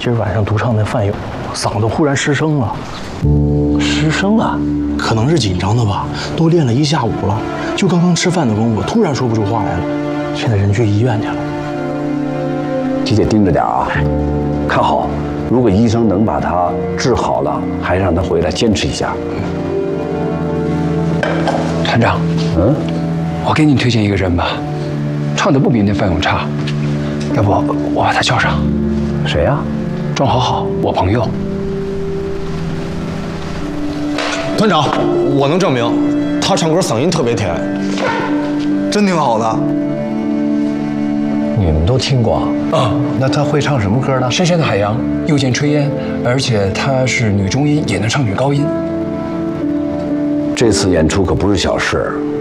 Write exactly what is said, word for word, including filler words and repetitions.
今儿晚上赌场那饭友嗓子忽然失声了， 失声了， 可能是紧张的吧，都练了一下午了，就刚刚吃饭的功夫，突然说不出话来了，现在人去医院去了。 你得盯着点啊，看好，如果医生能把他治好了，还让他回来坚持一下。 团长， 嗯， 我给你推荐一个人吧，唱的不比那范勇差，要不我把他叫上。 谁呀？ 庄好好，我朋友。 团长，我能证明，他唱歌嗓音特别甜，真挺好的。 你们都听过啊？ 啊， 那他会唱什么歌呢？ 深深的海洋，又见炊烟，而且她是女中音，也能唱女高音。 这次演出可不是小事，